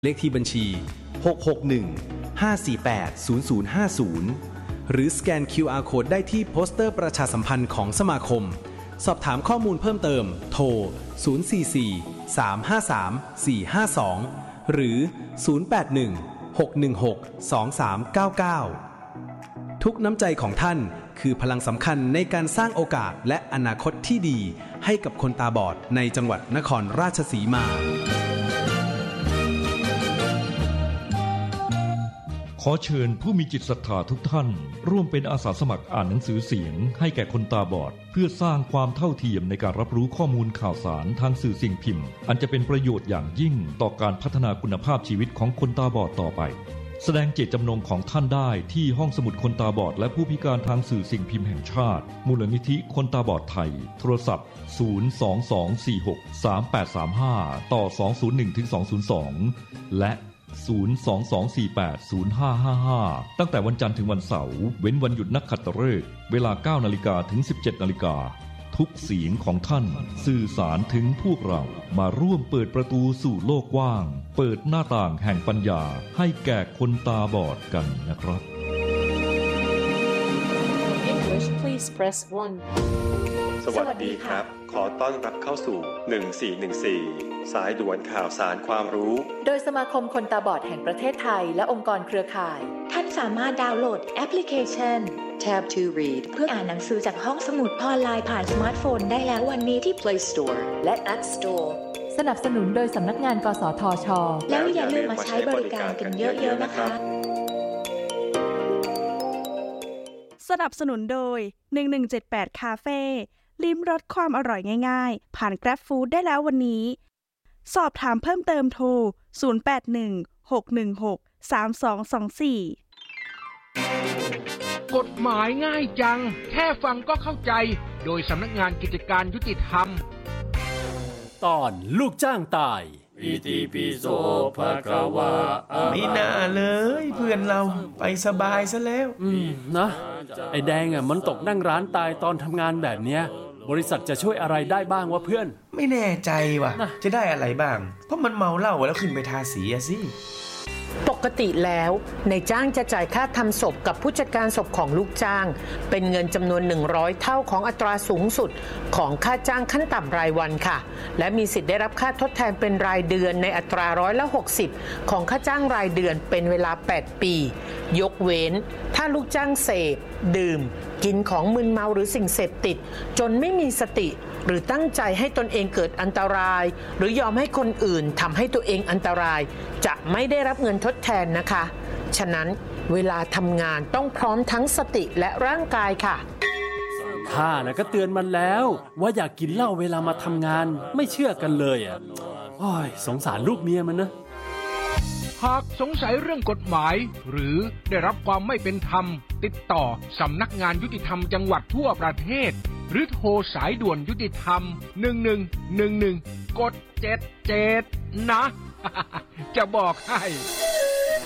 เลขที่บัญชี661-548-0050หรือสแกน QR Code ได้ที่โปสเตอร์ประชาสัมพันธ์ของสมาคมสอบถามข้อมูลเพิ่มเติมโทร044-353-452หรือ081-616-2399ทุกน้ำใจของท่านคือพลังสำคัญในการสร้างโอกาสและอนาคตที่ดีให้กับคนตาบอดในจังหวัดนครราชสีมาขอเชิญผู้มีจิตศรัทธาทุกท่านร่วมเป็นอาสาสมัครอ่านหนังสือเสียงให้แก่คนตาบอดเพื่อสร้างความเท่าเทียมในการรับรู้ข้อมูลข่าวสารทางสื่อสิ่งพิมพ์อันจะเป็นประโยชน์อย่างยิ่งต่อการพัฒนาคุณภาพชีวิตของคนตาบอดต่อไปแสดงเจตจำนงของท่านได้ที่ห้องสมุดคนตาบอดและผู้พิการทางสื่อสิ่งพิมพ์แห่งชาติมูลนิธิคนตาบอดไทยโทรศัพท์022463835ต่อ201-202และ022480555ตั้งแต่วันจันทร์ถึงวันเสาร์เว้นวันหยุดนักขัตฤกษ์เวลา 9:00 นถึง 17:00 นทุกเสียงของท่านสื่อสารถึงพวกเรามาร่วมเปิดประตูสู่โลกกว้างเปิดหน้าต่างแห่งปัญญาให้แก่คนตาบอดกันนะครับ English please press 1 สวัสดีครับขอต้อนรับเข้าสู่1414สายด่วนข่าวสารความรู้โดยสมาคมคนตาบอดแห่งประเทศไทยและองค์กรเครือข่ายท่านสามารถดาวน์โหลดแอปพลิเคชัน Tab to Read เพื่ออ่านหนังสือจากห้องสมุดออนไลน์ผ่านสมาร์ทโฟนได้แล้ววันนี้ที่ Play Store และ App Store สนับสนุนโดยสำนักงานกสทช. แล้วอย่าลืมมาใช้บริการกันเยอะๆนะคะสนับสนุนโดย1178คาเฟ่ลิ้มรสความอร่อยง่ายๆผ่าน Grab Food ได้แล้ววันนี้สอบถามเพิ่มเติมโทร0816163224 กฎหมายง่ายจังแค่ฟังก็เข้าใจโดยสำนักงานกิจการยุติธรรมตอนลูกจ้างตายอิติปิโสภะคะวะไม่น่าเลยเพื่อนเราไปสบายซะแล้วนะไอ้แดงมันตกนั่งร้านตายตอนทำงานแบบเนี้ยบริษัทจะช่วยอะไรได้บ้างวะเพื่อนไม่แน่ใจว่ะจะได้อะไรบ้างเพราะมันเมาเหล้าแล้วขึ้นไปทาสีสิปกติแล้วนายจ้างจะจ่ายค่าทำศพกับผู้จัดการศพของลูกจ้างเป็นเงินจำนวน100เท่าของอัตราสูงสุดของค่าจ้างขั้นต่ำรายวันค่ะและมีสิทธิ์ได้รับค่าทดแทนเป็นรายเดือนในอัตรา60%ของค่าจ้างรายเดือนเป็นเวลา8ปียกเว้นถ้าลูกจ้างเสพดื่มกินของมึนเมาหรือสิ่งเสพติดจนไม่มีสติหรือตั้งใจให้ตนเองเกิดอันตรายหรือยอมให้คนอื่นทำให้ตัวเองอันตรายจะไม่ได้รับเงินทดแทนนะคะฉะนั้นเวลาทำงานต้องพร้อมทั้งสติและร่างกายค่ะข้าน่ะก็เตือนมันแล้วว่าอยากกินเหล้าเวลามาทำงานไม่เชื่อกันเลยอ่ะโอ้ยสงสารลูกเมียมันนะหากสงสัยเรื่องกฎหมายหรือได้รับความไม่เป็นธรรมติดต่อสำนักงานยุติธรรมจังหวัดทั่วประเทศหรือโทรสายด่วนยุติธรรม1111กด77นะ จะบอกให้